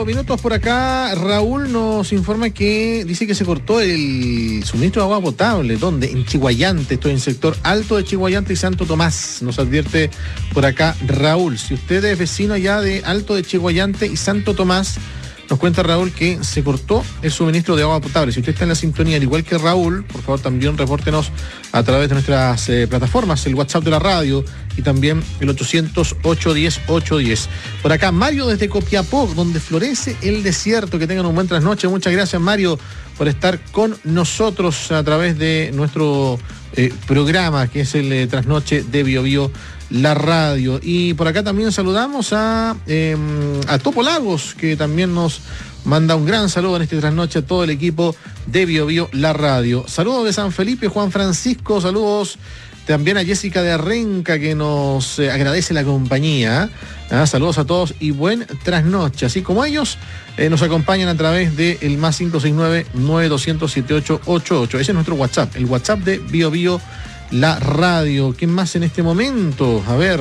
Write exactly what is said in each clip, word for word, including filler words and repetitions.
cuatro minutos por acá. Raúl nos informa que dice que se cortó el suministro de agua potable. ¿Dónde? En Chiguayante. Estoy en sector alto de Chiguayante y Santo Tomás. Nos advierte por acá Raúl. Si usted es vecino allá de Alto de Chiguayante y Santo Tomás, nos cuenta Raúl que se cortó el suministro de agua potable. Si usted está en la sintonía, al igual que Raúl, por favor también repórtenos a través de nuestras eh, plataformas, el WhatsApp de la radio y también el ochocientos, ochocientos diez, ochocientos diez. Por acá, Mario desde Copiapó, donde florece el desierto. Que tengan un buen trasnoche. Muchas gracias, Mario, por estar con nosotros a través de nuestro eh, programa, que es el eh, Trasnoche de Bio Bio, la radio. Y por acá también saludamos a, eh, a Topo Lagos, que también nos manda un gran saludo en este trasnoche a todo el equipo de Bio Bio, la radio. Saludos de San Felipe, Juan Francisco. Saludos también a Jessica de Arrenca, que nos eh, agradece la compañía. Ah, saludos a todos y buen trasnoche. Así como ellos eh, nos acompañan a través del de más cinco seis nueve, nueve dos cero cero, siete ocho ocho ocho. Ese es nuestro WhatsApp, el WhatsApp de Bio Bio, la radio. ¿Quién más en este momento? A ver,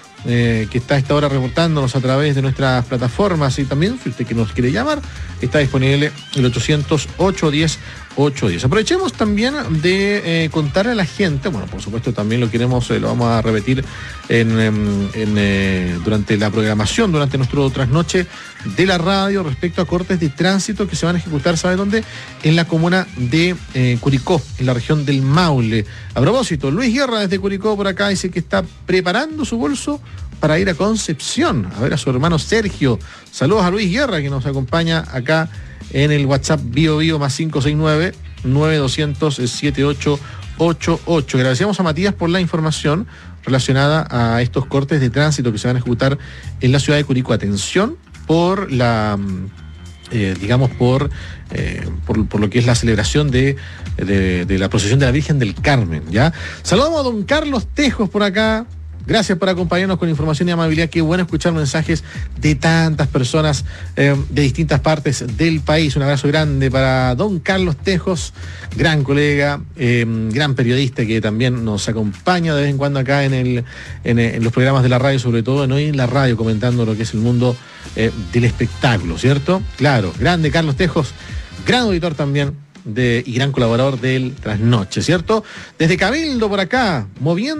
eh, que está a esta hora reportándonos a través de nuestras plataformas. Y también, si usted que nos quiere llamar, está disponible el ochocientos, ochocientos diez, ochocientos diez. Aprovechemos también de eh, contarle a la gente, bueno, por supuesto también lo queremos, eh, lo vamos a repetir en, en, en, eh, durante la programación, durante nuestro trasnoche de la radio, respecto a cortes de tránsito que se van a ejecutar, ¿sabe dónde? En la comuna de eh, Curicó, en la región del Maule. A propósito, Luis Guerra desde Curicó por acá dice que está preparando su bolso para ir a Concepción, a ver a su hermano Sergio. Saludos a Luis Guerra, que nos acompaña acá en el WhatsApp Bio Bio más cinco seis nueve, nueve dos cero cero, siete ocho ocho ocho. Agradecemos a Matías por la información relacionada a estos cortes de tránsito que se van a ejecutar en la ciudad de Curicó. Atención por la, eh, digamos, por, eh, por, por lo que es la celebración de, de, de la procesión de la Virgen del Carmen, ¿ya? Saludamos a don Carlos Tejos por acá. Gracias por acompañarnos con información y amabilidad. Qué bueno escuchar mensajes de tantas personas eh, de distintas partes del país. Un abrazo grande para don Carlos Tejos, gran colega, eh, gran periodista que también nos acompaña de vez en cuando acá en, el, en, en los programas de la radio, sobre todo en hoy en la radio, comentando lo que es el mundo eh, del espectáculo, ¿cierto? Claro, grande Carlos Tejos, gran auditor también de, y gran colaborador del Trasnoche, ¿cierto? Desde Cabildo por acá, moviendo